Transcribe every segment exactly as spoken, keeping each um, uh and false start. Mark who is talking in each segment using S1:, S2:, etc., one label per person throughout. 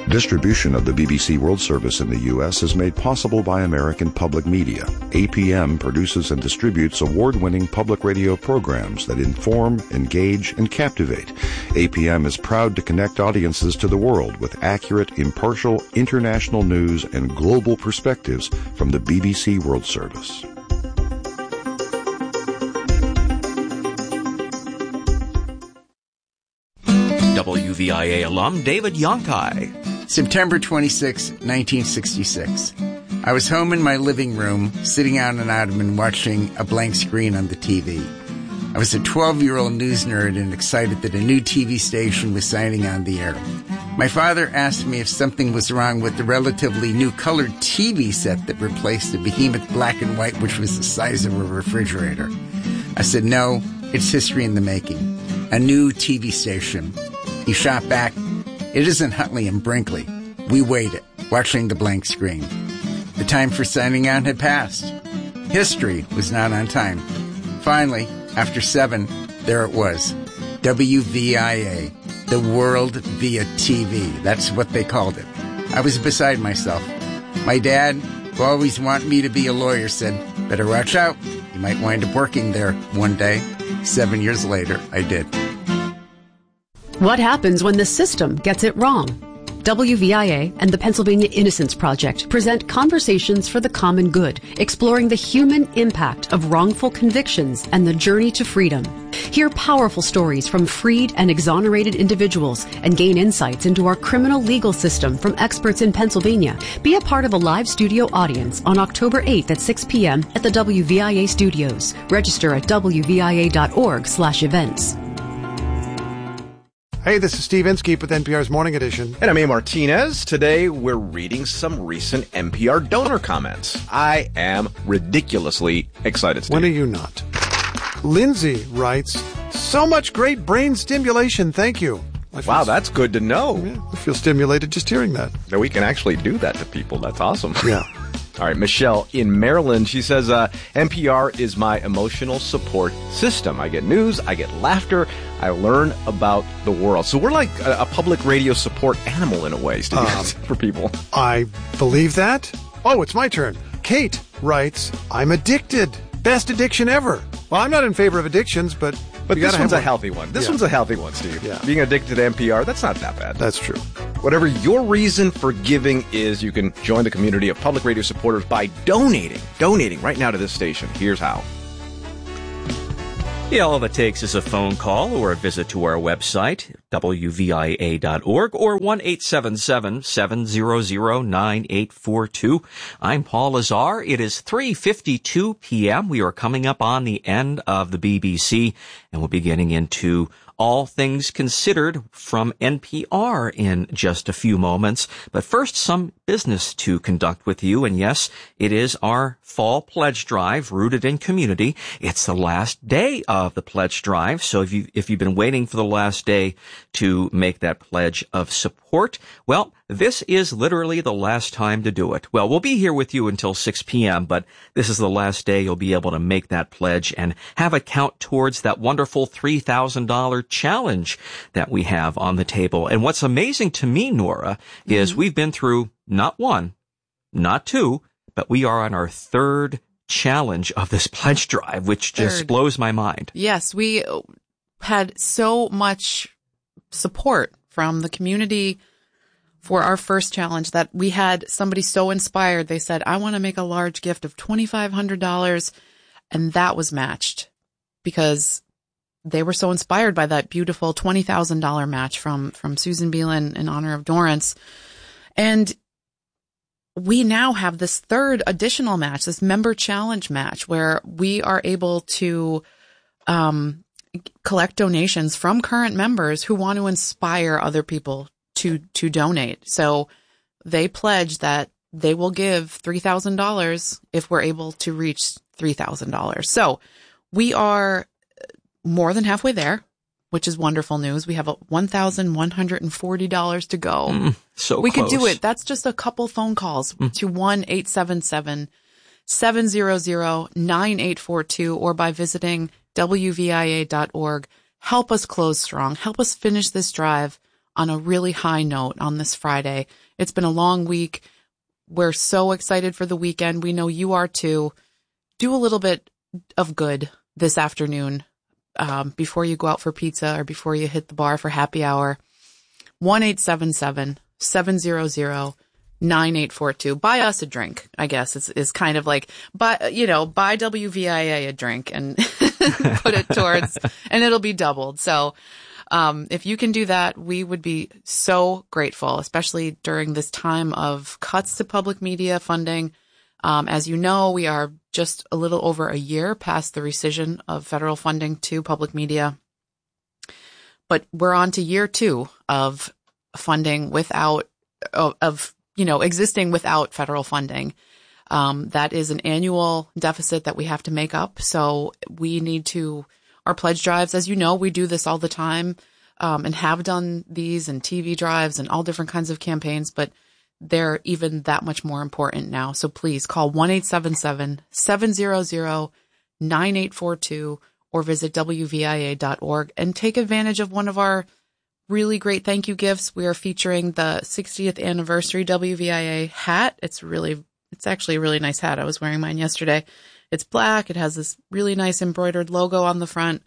S1: Distribution of the B B C World Service in the U S is made possible by American Public Media. A P M produces and distributes award-winning public radio programs that inform, engage, and captivate. A P M is proud to connect audiences to the world with accurate, impartial, international news and global perspectives from the B B C World Service.
S2: W V I A alum David Yonkai.
S3: September twenty-sixth, nineteen sixty-six. I was home in my living room, sitting on an ottoman watching a blank screen on the T V. I was a twelve-year-old news nerd and excited that a new T V station was signing on the air. My father asked me if something was wrong with the relatively new colored T V set that replaced the behemoth black and white, which was the size of a refrigerator. I said, no, it's history in the making. A new T V station. He shot back, it isn't Huntley and Brinkley. We waited, watching the blank screen. The time for signing on had passed. History was not on time. Finally, after seven, there it was. W V I A, the world via T V. That's what they called it. I was beside myself. My dad, who always wanted me to be a lawyer, said, better watch out. You might wind up working there one day. Seven years later, I did.
S4: What happens when the system gets it wrong? W V I A and the Pennsylvania Innocence Project present Conversations for the Common Good, exploring the human impact of wrongful convictions and the journey to freedom. Hear powerful stories from freed and exonerated individuals and gain insights into our criminal legal system from experts in Pennsylvania. Be a part of a live studio audience on October eighth at six p.m. at the W V I A studios. Register at w v i a dot org slash events.
S5: Hey, this is Steve Inskeep with N P R's Morning Edition.
S6: And I'm A. Martinez. Today, we're reading some recent N P R donor comments. I am ridiculously excited, Steve.
S5: When are you not? Lindsay writes, so much great brain stimulation, thank you.
S6: Wow, that's good to know.
S5: Yeah, I feel stimulated just hearing that.
S6: That we can actually do that to people. That's awesome.
S5: Yeah.
S6: All right, Michelle in Maryland, she says, uh, N P R is my emotional support system. I get news, I get laughter, I learn about the world. So we're like a, a public radio support animal in a way, Steve, um, for people.
S5: I believe that. Oh, it's my turn. Kate writes, I'm addicted. Best addiction ever. Well, I'm not in favor of addictions, but...
S6: But
S5: you
S6: this
S5: gotta
S6: one's
S5: have
S6: a
S5: one.
S6: healthy one. This
S5: yeah.
S6: one's a healthy one, Steve.
S5: Yeah.
S6: Being addicted to N P R, that's not that bad.
S5: That's true.
S6: Whatever your reason for giving is, you can join the community of public radio supporters by donating. Donating right now to this station. Here's how.
S2: Yeah, all it takes is a phone call or a visit to our website, w v i a dot org, or one eight seven seven, seven hundred, nine eight four two. I'm Paul Lazar. It is three fifty-two p.m. We are coming up on the end of the B B C, and we'll be getting into All Things Considered from N P R in just a few moments. But first, some business to conduct with you. And yes, it is our fall pledge drive, rooted in community. It's the last day of the pledge drive. So if you, if you've been waiting for the last day to make that pledge of support, well, this is literally the last time to do it. Well, we'll be here with you until six p.m., but this is the last day you'll be able to make that pledge and have it count towards that wonderful three thousand dollars challenge that we have on the table. And what's amazing to me, Nora, is mm-hmm. we've been through not one, not two, but we are on our third challenge of this pledge drive, which third. just blows my mind.
S7: Yes, we had so much support from the community for our first challenge that we had somebody so inspired. They said, I want to make a large gift of twenty-five hundred dollars. And that was matched because they were so inspired by that beautiful twenty thousand dollars match from, from Susan Beelan in honor of Dorrance. And we now have this third additional match, this member challenge match, where we are able to um, collect donations from current members who want to inspire other people to to donate. So they pledge that they will give three thousand dollars if we're able to reach three thousand dollars. So we are more than halfway there, which is wonderful news. We have one thousand one hundred forty dollars to go.
S2: Mm, so
S7: we
S2: close.
S7: could do it. That's just a couple phone calls mm. to one eight seven seven, seven hundred, nine eight four two or by visiting w v i a dot org. Help us close strong. Help us finish this drive on a really high note on this Friday. It's been a long week. We're so excited for the weekend. We know you are too. Do a little bit of good this afternoon um, before you go out for pizza or before you hit the bar for happy hour. one eight seven seven, seven hundred, nine eight four two. Buy us a drink, I guess, is, is kind of like, buy, you know, buy W V I A a drink and put it towards, and it'll be doubled. So um, if you can do that, we would be so grateful, especially during this time of cuts to public media funding. Um, as you know, we are just a little over a year past the rescission of federal funding to public media. But we're on to year two of funding without, of, of you know, existing without federal funding. Um, that is an annual deficit that we have to make up. So we need to, our pledge drives, as you know, we do this all the time, um, and have done these and T V drives and all different kinds of campaigns, but they're even that much more important now. So please call one eight seven seven, seven hundred, nine eight four two or visit W V I A dot org and take advantage of one of our really great thank you gifts. We are featuring the sixtieth anniversary W V I A hat. It's really, it's actually a really nice hat. I was wearing mine yesterday. It's black. It has this really nice embroidered logo on the front.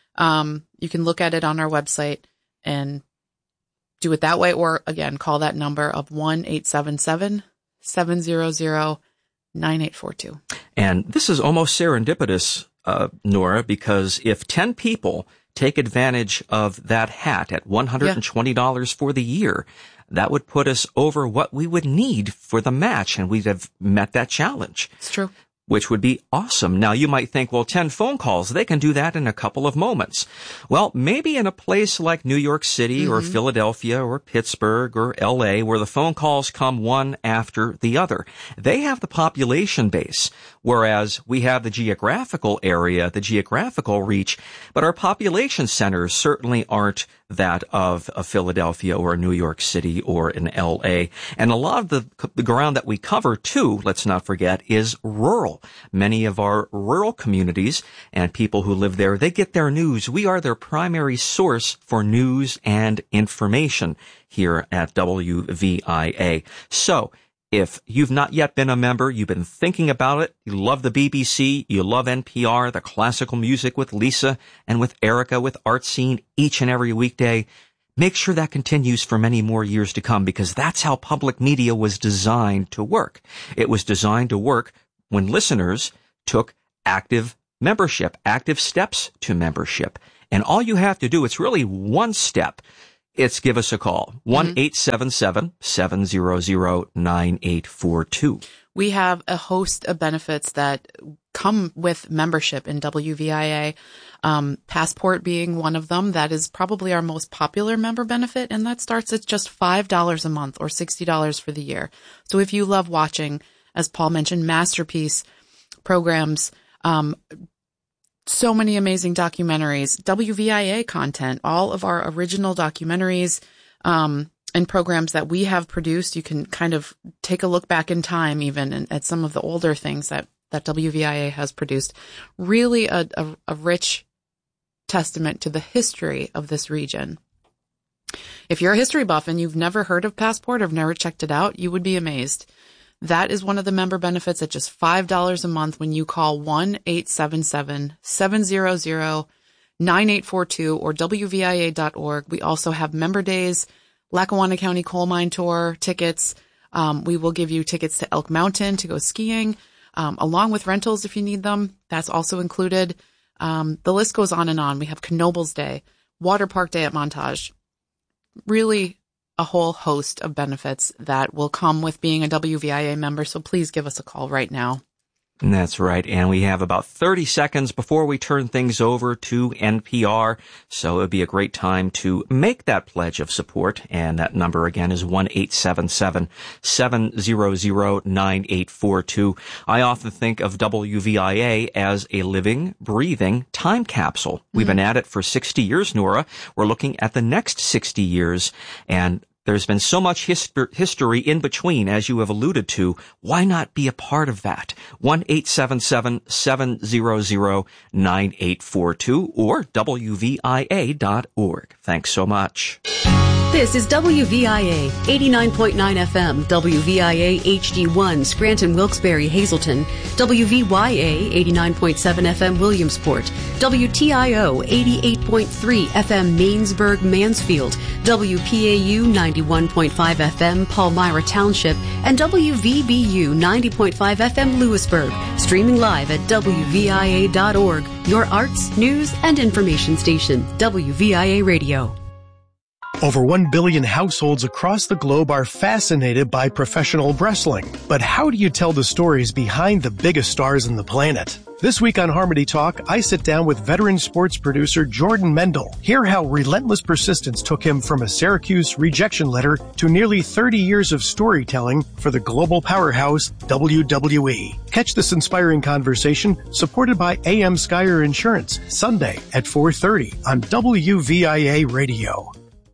S7: Um, you can look at it on our website and do it that way. Or again, call that number of one eight seven seven, seven hundred, nine eight four two.
S2: And this is almost serendipitous, uh, Nora, because if ten people take advantage of that hat at one hundred twenty dollars yeah. for the year, that would put us over what we would need for the match, and we'd have met that challenge.
S7: It's true.
S2: Which would be awesome. Now, you might think, well, ten phone calls, they can do that in a couple of moments. Well, maybe in a place like New York City mm-hmm. or Philadelphia or Pittsburgh or L A, where the phone calls come one after the other. They have the population base, whereas we have the geographical area, the geographical reach, but our population centers certainly aren't that of a Philadelphia or a New York City or an L A. And a lot of the, the ground that we cover, too, let's not forget, is rural. Many of our rural communities and people who live there, they get their news. We are their primary source for news and information here at W V I A. So, if you've not yet been a member, you've been thinking about it, you love the B B C, you love N P R, the classical music with Lisa and with Erica with Art Scene each and every weekday, make sure that continues for many more years to come, because that's how public media was designed to work. It was designed to work when listeners took active membership, active steps to membership. And all you have to do, it's really one step. It's give us a call, one eight seven seven, seven hundred, nine eight four two.
S7: We have a host of benefits that come with membership in W V I A, um, Passport being one of them. That is probably our most popular member benefit, and that starts at just five dollars a month or sixty dollars for the year. So if you love watching, as Paul mentioned, Masterpiece programs, um, so many amazing documentaries, W V I A content, all of our original documentaries, um, and programs that we have produced. You can kind of take a look back in time even and, at some of the older things that, that W V I A has produced. Really a, a, a rich testament to the history of this region. If you're a history buff and you've never heard of Passport or have never checked it out, you would be amazed. That is one of the member benefits at just five dollars a month when you call one eight seven seven, seven hundred, nine eight four two or W V I A dot org. We also have member days, Lackawanna County Coal Mine Tour tickets. Um, we will give you tickets to Elk Mountain to go skiing, um, along with rentals if you need them. That's also included. Um, the list goes on and on. We have Knoebels Day, Water Park Day at Montage. Really a whole host of benefits that will come with being a W V I A member. So please give us a call right now.
S2: That's right. And we have about thirty seconds before we turn things over to N P R. So it would be a great time to make that pledge of support. And that number again is one eight seven seven, seven hundred, nine eight four two. I often think of W V I A as a living, breathing time capsule. We've mm-hmm. been at it for sixty years, Nora. We're looking at the next sixty years. And there's been so much hist- history in between, as you have alluded to. Why not be a part of that? one eight seven seven, seven hundred, nine eight four two or W V I A dot org. Thanks so much.
S4: This is W V I A, eighty-nine point nine F M, W V I A H D one, Scranton, Wilkes-Barre, Hazleton, W V Y A, eighty-nine point seven F M, Williamsport, W T I O, eighty-eight point three F M, Mainsburg, Mansfield, W P A U, ninety-one point five F M, Palmyra Township, and W V B U, ninety point five F M, Lewisburg. Streaming live at W V I A dot org, your arts, news, and information station, W V I A Radio.
S8: Over one billion households across the globe are fascinated by professional wrestling. But how do you tell the stories behind the biggest stars on the planet? This week on Harmony Talk, I sit down with veteran sports producer Jordan Mendel. Hear how relentless persistence took him from a Syracuse rejection letter to nearly thirty years of storytelling for the global powerhouse W W E. Catch this inspiring conversation supported by A M Skyer Insurance, Sunday at four thirty on W V I A Radio.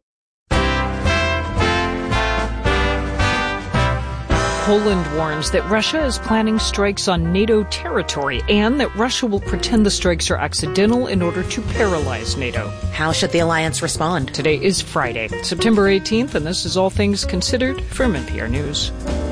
S9: Poland warns that Russia is planning strikes on NATO territory and that Russia will pretend the strikes are accidental in order to paralyze NATO.
S10: How should the alliance respond?
S9: Today is Friday, September eighteenth, and this is All Things Considered from N P R News.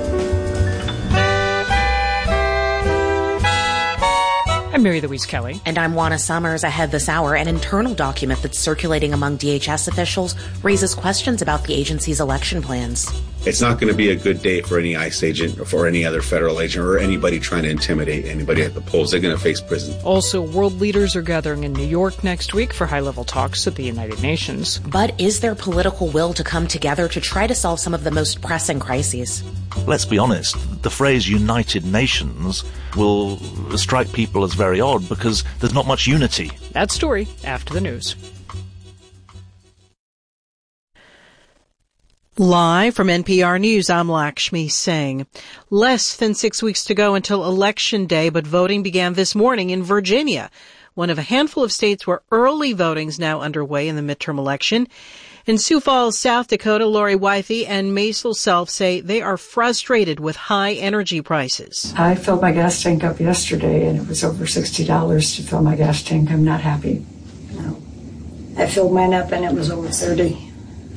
S9: I'm Mary Louise Kelly.
S10: And I'm Juana Summers. Ahead this hour, an internal document that's circulating among D H S officials raises questions about the agency's election plans.
S11: It's not going to be a good day for any ICE agent or for any other federal agent or anybody trying to intimidate anybody at the polls. They're going to face prison.
S9: Also, world leaders are gathering in New York next week for high-level talks at the United Nations.
S10: But is there political will to come together to try to solve some of the most pressing crises?
S12: Let's be honest, the phrase United Nations will strike people as very odd because there's not much unity.
S9: That story after the news.
S13: Live from N P R News, I'm Lakshmi Singh. Less than six weeks to go until Election Day, but voting began this morning in Virginia, one of a handful of states where early voting is now underway in the midterm election. In Sioux Falls, South Dakota, Lori Wythe and Maisel Self say they are frustrated with high energy prices.
S14: I filled my gas tank up yesterday, and it was over sixty dollars to fill my gas tank. I'm not happy.
S15: No. I filled mine up, and it was over thirty dollars.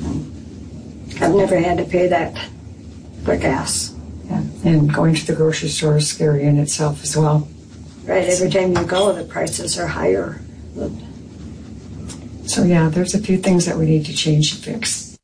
S15: I've never had to pay that for gas.
S14: Yeah. And going to the grocery store is scary in itself as well.
S15: Right, every time you go, the prices are higher. But...
S14: So, yeah, there's a few things that we need to change and fix.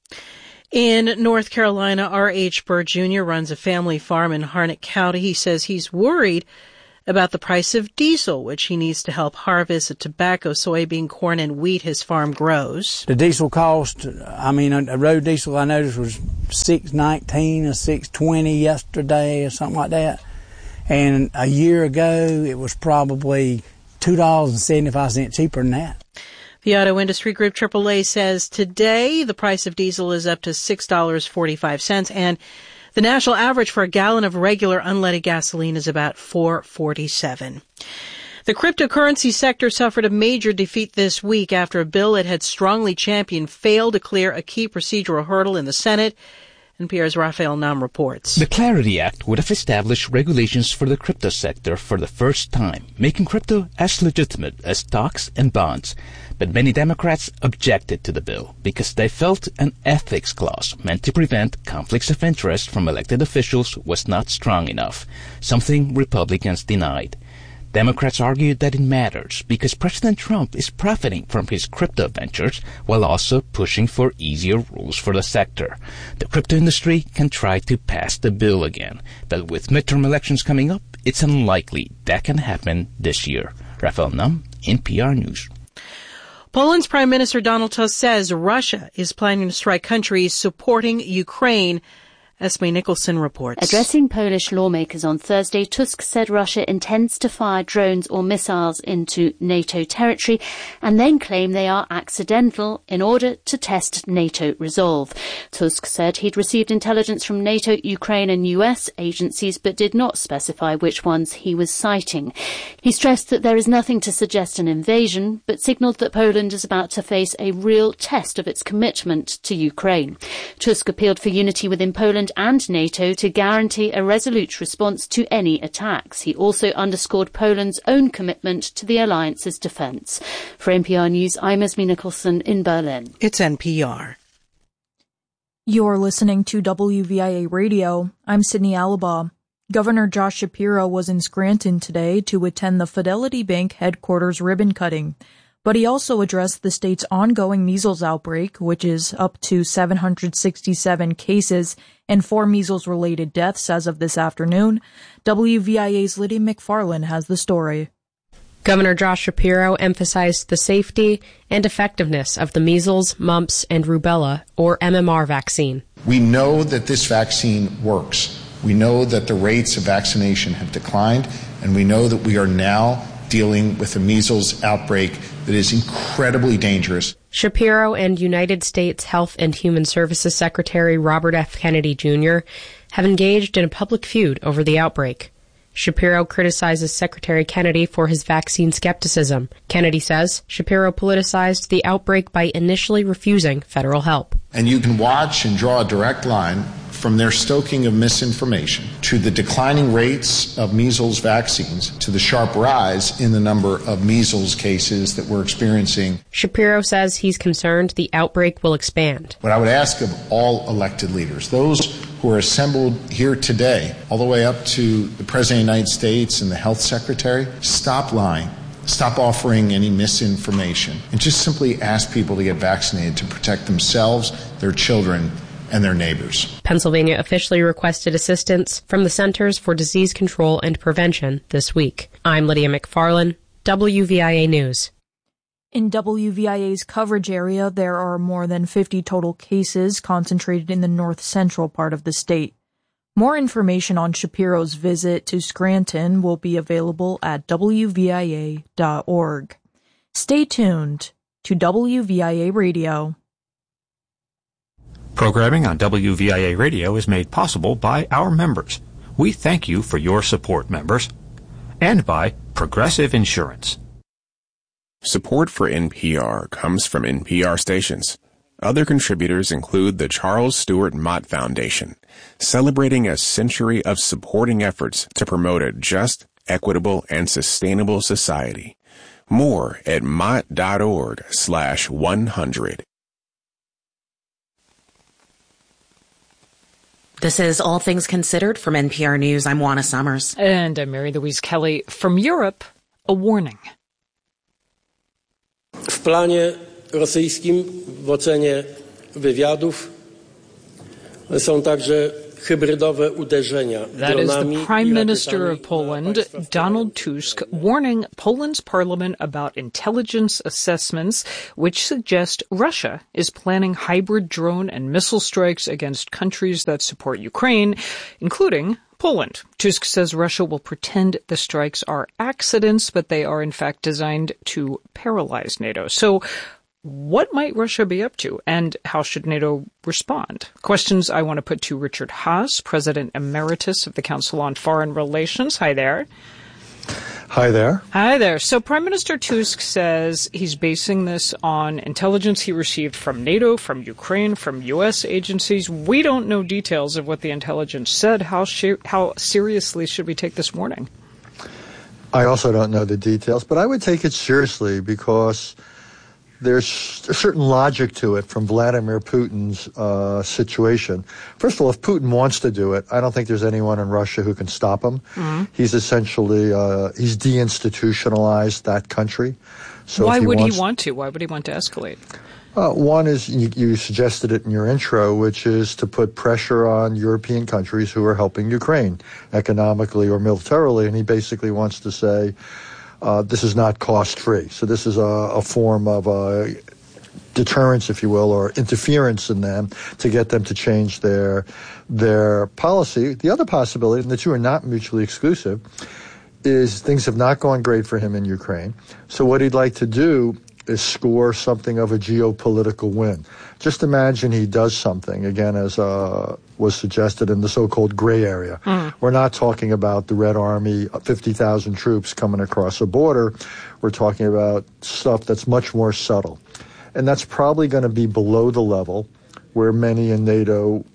S13: In North Carolina, R H Burr Junior runs a family farm in Harnett County. He says he's worried about the price of diesel, which he needs to help harvest the tobacco, soybean, corn, and wheat his farm grows.
S16: The diesel cost, I mean, a road diesel I noticed was six nineteen or six twenty yesterday or something like that. And a year ago, it was probably two dollars and seventy-five cents cheaper than that.
S13: The Auto Industry Group triple A says today the price of diesel is up to six dollars and forty-five cents, and the national average for a gallon of regular unleaded gasoline is about four dollars and forty-seven cents. The cryptocurrency sector suffered a major defeat this week after a bill it had strongly championed failed to clear a key procedural hurdle in the Senate. N P R's Raphael Nam reports.
S17: The Clarity Act would have established regulations for the crypto sector for the first time, making crypto as legitimate as stocks and bonds. But many Democrats objected to the bill because they felt an ethics clause meant to prevent conflicts of interest from elected officials was not strong enough, something Republicans denied. Democrats argued that it matters because President Trump is profiting from his crypto ventures while also pushing for easier rules for the sector. The crypto industry can try to pass the bill again, but with midterm elections coming up, it's unlikely that can happen this year. Raphael Nam, N P R News.
S13: Poland's Prime Minister Donald Tusk says Russia is planning to strike countries supporting Ukraine. Esme Nicholson reports.
S18: Addressing Polish lawmakers on Thursday, Tusk said Russia intends to fire drones or missiles into NATO territory and then claim they are accidental in order to test NATO resolve. Tusk said he'd received intelligence from NATO, Ukraine and U S agencies but did not specify which ones he was citing. He stressed that there is nothing to suggest an invasion but signalled that Poland is about to face a real test of its commitment to Ukraine. Tusk appealed for unity within Poland and NATO to guarantee a resolute response to any attacks. He also underscored Poland's own commitment to the alliance's defence. For N P R News, I'm Esme Nicholson in Berlin.
S13: It's N P R.
S19: You're listening to W V I A Radio. I'm Sydney Alabaugh. Governor Josh Shapiro was in Scranton today to attend the Fidelity Bank headquarters ribbon cutting, but he also addressed the state's ongoing measles outbreak, which is up to seven hundred sixty-seven cases and four measles-related deaths as of this afternoon. W V I A's Lydia McFarland has the story.
S20: Governor Josh Shapiro emphasized the safety and effectiveness of the measles, mumps, and rubella, or M M R vaccine.
S21: We know that this vaccine works. We know that the rates of vaccination have declined, and we know that we are now dealing with a measles outbreak that is incredibly dangerous.
S20: Shapiro and United States Health and Human Services Secretary Robert F. Kennedy Junior have engaged in a public feud over the outbreak. Shapiro criticizes Secretary Kennedy for his vaccine skepticism. Kennedy says Shapiro politicized the outbreak by initially refusing federal help.
S21: And you can watch and draw a direct line from their stoking of misinformation to the declining rates of measles vaccines to the sharp rise in the number of measles cases that we're experiencing.
S20: Shapiro says he's concerned the outbreak will expand.
S21: What I would ask of all elected leaders, those who are assembled here today, all the way up to the President of the United States and the Health Secretary, stop lying. Stop offering any misinformation and just simply ask people to get vaccinated to protect themselves, their children, and their neighbors.
S20: Pennsylvania officially requested assistance from the Centers for Disease Control and Prevention this week. I'm Lydia McFarland, W V I A News.
S19: In W V I A's coverage area, there are more than fifty total cases concentrated in the north-central part of the state. More information on Shapiro's visit to Scranton will be available at W V I A dot org. Stay tuned to W V I A Radio.
S22: Programming on W V I A Radio is made possible by our members. We thank you for your support, members. And by Progressive Insurance.
S23: Support for N P R comes from N P R stations. Other contributors include the Charles Stewart Mott Foundation, celebrating a century of supporting efforts to promote a just, equitable, and sustainable society. More at mott.org slash 100.
S10: This is All Things Considered from N P R News. I'm Juana Summers.
S9: And I'm Mary Louise Kelly. From Europe, a warning.
S24: W planie rosyjskim w ocenie wywiadów są także hybrydowe uderzenia dronami.
S9: That is the Prime Minister of Poland, Donald Tusk, warning Poland's parliament about intelligence assessments which suggest Russia is planning hybrid drone and missile strikes against countries that support Ukraine, including Poland. Tusk says Russia will pretend the strikes are accidents, but they are in fact designed to paralyze NATO. So what might Russia be up to, and how should NATO respond? Questions I want to put to Richard Haass, President Emeritus of the Council on Foreign Relations. Hi there.
S25: Hi there.
S9: Hi there. So Prime Minister Tusk says he's basing this on intelligence he received from NATO, from Ukraine, from U S agencies. We don't know details of what the intelligence said. How sh- how seriously should we take this warning?
S25: I also don't know the details, but I would take it seriously because there's a certain logic to it from Vladimir Putin's uh, situation. First of all, if Putin wants to do it, I don't think there's anyone in Russia who can stop him. Mm-hmm. He's essentially, uh, he's deinstitutionalized that country. So
S9: Why
S25: he
S9: would
S25: wants,
S9: he want to? Why would he want to escalate?
S25: Uh, one is, you, you suggested it in your intro, which is to put pressure on European countries who are helping Ukraine economically or militarily, and he basically wants to say, Uh, this is not cost-free. So this is a, a form of uh, deterrence, if you will, or interference in them to get them to change their their policy. The other possibility, and the two are not mutually exclusive, is things have not gone great for him in Ukraine. So what he'd like to do is score something of a geopolitical win. Just imagine he does something, again, as uh, was suggested in the so-called gray area. Mm. We're not talking about the Red Army, fifty thousand troops coming across a border. We're talking about stuff that's much more subtle. And that's probably going to be below the level where many in NATO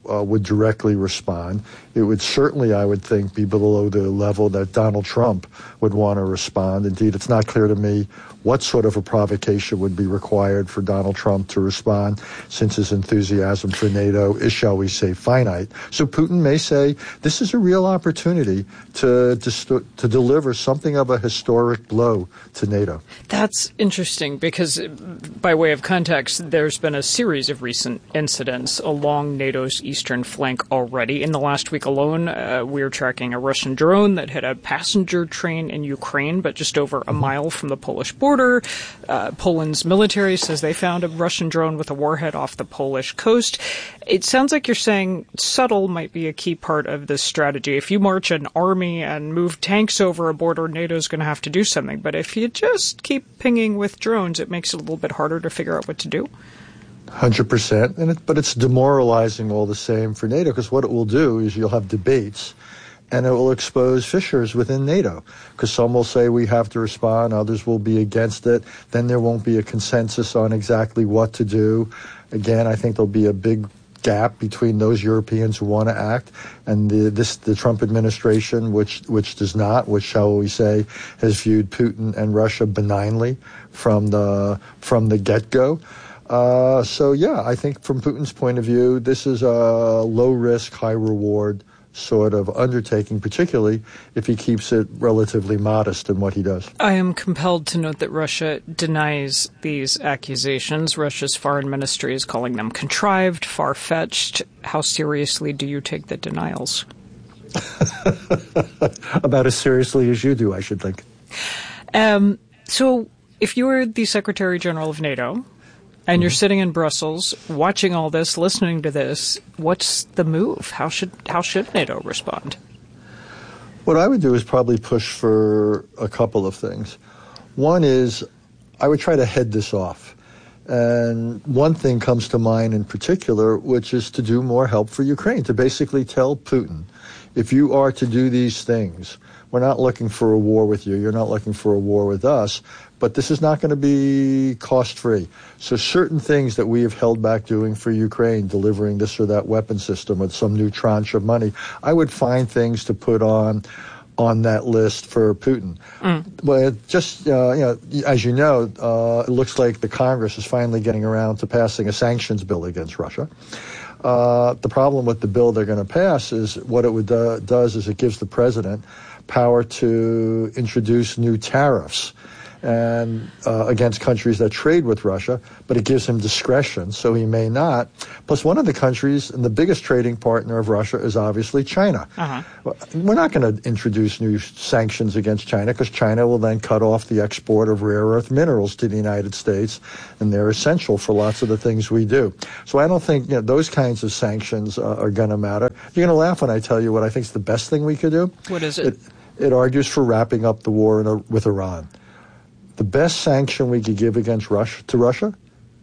S25: uh, would directly respond. It would certainly, I would think, be below the level that Donald Trump would want to respond. Indeed, it's not clear to me what sort of a provocation would be required for Donald Trump to respond, since his enthusiasm for NATO is, shall we say, finite. So Putin may say, this is a real opportunity to, to, to deliver something of a historic blow to NATO.
S9: That's interesting because, by way of context, there's been a series of recent incidents along NATO's eastern flank already. In the last week alone, uh, we were tracking a Russian drone that hit a passenger train in Ukraine, but just over a mile from the Polish border. Border. Uh, Poland's military says they found a Russian drone with a warhead off the Polish coast. It sounds like you're saying subtle might be a key part of this strategy. If you march an army and move tanks over a border, NATO's going to have to do something. But if you just keep pinging with drones, it makes it a little bit harder to figure out what to do.
S25: one hundred percent. And it, but it's demoralizing all the same for NATO, because what it will do is you'll have debates, and it will expose fissures within NATO, because some will say we have to respond, others will be against it. Then there won't be a consensus on exactly what to do. Again, I think there'll be a big gap between those Europeans who want to act and the, this, the Trump administration, which which does not, which, shall we say, has viewed Putin and Russia benignly from the from the get-go. Uh, so, yeah, I think from Putin's point of view, this is a low-risk, high-reward sort of undertaking, particularly if he keeps it relatively modest in what he does.
S9: I am compelled to note that Russia denies these accusations. Russia's foreign ministry is calling them contrived, far-fetched. How seriously do you take the denials?
S25: About as seriously as you do, I should think.
S9: Um, so if you were the Secretary General of NATO, and you're sitting in Brussels, watching all this, listening to this, what's the move? How should how should NATO respond?
S25: What I would do is probably push for a couple of things. One is I would try to head this off. And one thing comes to mind in particular, which is to do more help for Ukraine, to basically tell Putin, if you are to do these things, we're not looking for a war with you, you're not looking for a war with us, but this is not going to be cost-free. So certain things that we have held back doing for Ukraine, delivering this or that weapon system with some new tranche of money, I would find things to put on on that list for Putin. Mm. Well, just, uh, you know, as you know, uh, it looks like the Congress is finally getting around to passing a sanctions bill against Russia. Uh, the problem with the bill they're going to pass is what it would, uh, does is it gives the president power to introduce new tariffs and uh, against countries that trade with Russia, but it gives him discretion, so he may not. Plus, one of the countries and the biggest trading partner of Russia is obviously China. Uh-huh. We're not going to introduce new sanctions against China because China will then cut off the export of rare earth minerals to the United States, and they're essential for lots of the things we do. So I don't think, you know, those kinds of sanctions uh, are going to matter. You're going to laugh when I tell you what I think is the best thing we could do.
S9: What is it?
S25: It, it argues for wrapping up the war in a, with Iran. The best sanction we could give against Russia to Russia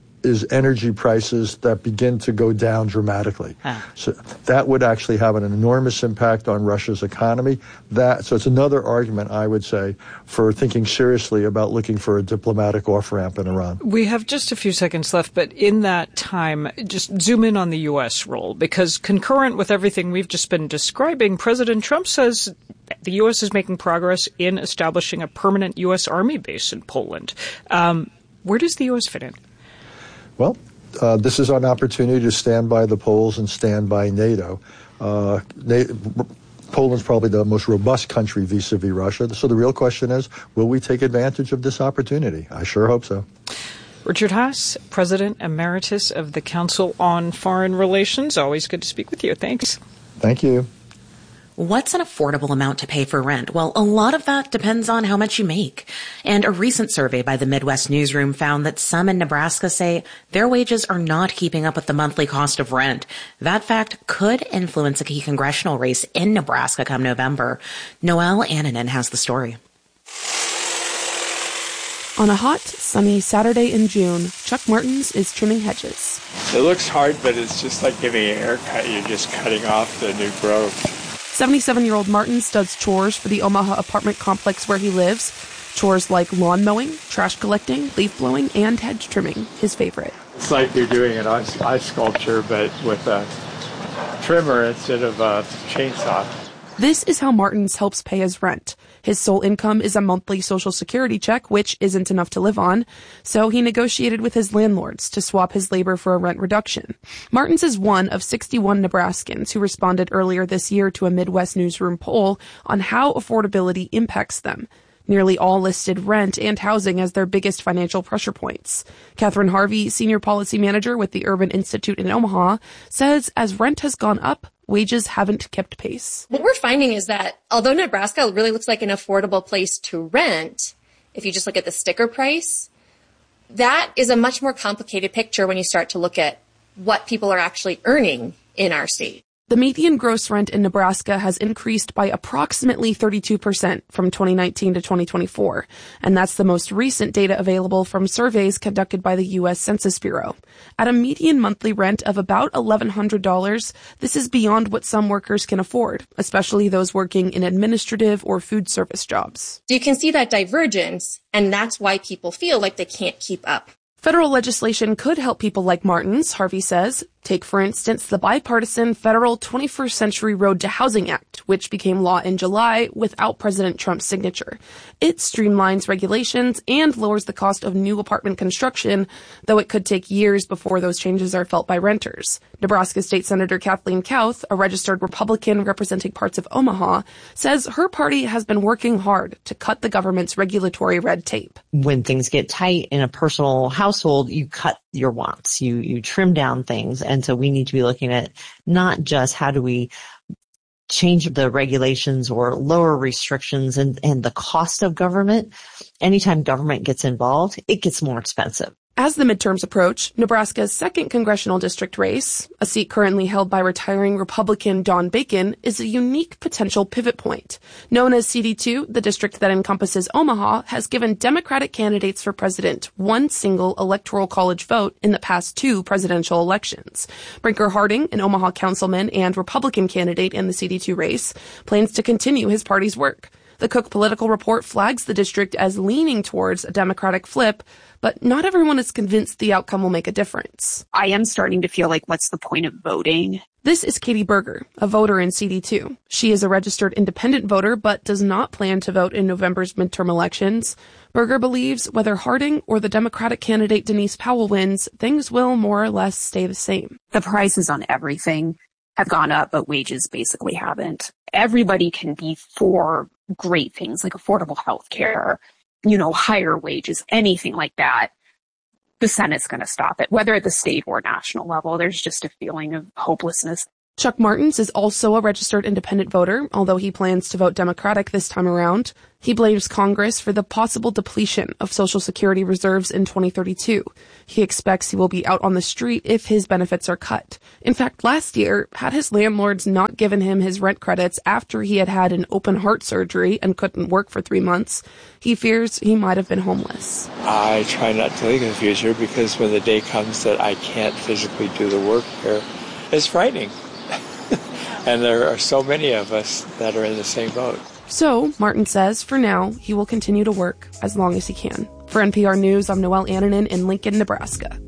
S25: is energy prices that begin to go down dramatically. Ah. So that would actually have an enormous impact on Russia's economy. That so it's another argument, I would say, for thinking seriously about looking for a diplomatic off-ramp in Iran.
S9: We have just a few seconds left, but in that time, just zoom in on the U S role, because concurrent with everything we've just been describing, President Trump says the U S is making progress in establishing a permanent U S Army base in Poland. Um, where does the U S fit in?
S25: Well, uh, this is an opportunity to stand by the Poles and stand by NATO. Uh, NATO Poland's probably the most robust country vis-a-vis Russia. So the real question is, will we take advantage of this opportunity? I sure hope so.
S9: Richard Haass, President Emeritus of the Council on Foreign Relations. Always good to speak with you. Thanks.
S25: Thank you.
S10: What's an affordable amount to pay for rent? Well, a lot of that depends on how much you make. And a recent survey by the Midwest Newsroom found that some in Nebraska say their wages are not keeping up with the monthly cost of rent. That fact could influence a key congressional race in Nebraska come November. Noelle Annanen has the story.
S1: On a hot, sunny Saturday in June, Chuck Martins is trimming hedges.
S3: It looks hard, but it's just like giving a haircut. You're just cutting off the new growth.
S1: seventy-seven-year-old Martins does chores for the Omaha apartment complex where he lives. Chores like lawn mowing, trash collecting, leaf blowing, and hedge trimming, his favorite.
S3: It's like you're doing an ice, ice sculpture, but with a trimmer instead of a chainsaw.
S1: This is how Martins helps pay his rent. His sole income is a monthly Social Security check, which isn't enough to live on, so he negotiated with his landlords to swap his labor for a rent reduction. Martins is one of sixty-one Nebraskans who responded earlier this year to a Midwest Newsroom poll on how affordability impacts them. Nearly all listed rent and housing as their biggest financial pressure points. Catherine Harvey, Senior Policy Manager with the Urban Institute in Omaha, says as rent has gone up, wages haven't kept pace.
S2: What we're finding is that although Nebraska really looks like an affordable place to rent, if you just look at the sticker price, that is a much more complicated picture when you start to look at what people are actually earning in our state.
S1: The median gross rent in Nebraska has increased by approximately thirty-two percent from twenty nineteen to twenty twenty-four, and that's the most recent data available from surveys conducted by the U S Census Bureau. At a median monthly rent of about eleven hundred dollars, this is beyond what some workers can afford, especially those working in administrative or food service jobs.
S2: So you can see that divergence, and that's why people feel like they can't keep up.
S1: Federal legislation could help people like Martins, Harvey says. Take, for instance, the bipartisan federal twenty-first Century Road to Housing Act, which became law in July without President Trump's signature. It streamlines regulations and lowers the cost of new apartment construction, though it could take years before those changes are felt by renters. Nebraska State Senator Kathleen Kauth, a registered Republican representing parts of Omaha, says her party has been working hard to cut the government's regulatory red tape.
S4: When things get tight in a personal household, you cut your wants, you you trim down things. And so we need to be looking at not just how do we change the regulations or lower restrictions and, and the cost of government. Anytime government gets involved, it gets more expensive.
S1: As the midterms approach, Nebraska's second congressional district race, a seat currently held by retiring Republican Don Bacon, is a unique potential pivot point. Known as C D two, the district that encompasses Omaha has given Democratic candidates for president one single electoral college vote in the past two presidential elections. Brinker Harding, an Omaha councilman and Republican candidate in the C D two race, plans to continue his party's work. The Cook Political Report flags the district as leaning towards a Democratic flip, but not everyone is convinced the outcome will make a difference.
S5: I am starting to feel like, what's the point of voting?
S1: This is Katie Berger, a voter in C D two. She is a registered independent voter, but does not plan to vote in November's midterm elections. Berger believes whether Harding or the Democratic candidate Denise Powell wins, things will more or less stay the same.
S5: The prices on everything have gone up, but wages basically haven't. Everybody can be for great things like affordable health care, you know, higher wages, anything like that. The Senate's going to stop it, whether at the state or national level. There's just a feeling of hopelessness.
S1: Chuck Martins is also a registered independent voter, although he plans to vote Democratic this time around. He blames Congress for the possible depletion of Social Security reserves in twenty thirty-two. He expects he will be out on the street if his benefits are cut. In fact, last year, had his landlords not given him his rent credits after he had had an open heart surgery and couldn't work for three months, he fears he might have been homeless.
S3: I try not to think of the future because when the day comes that I can't physically do the work here, it's frightening. And there are so many of us that are in the same boat.
S1: So, Martin says, for now, he will continue to work as long as he can. For N P R News, I'm Noelle Annanen in Lincoln, Nebraska.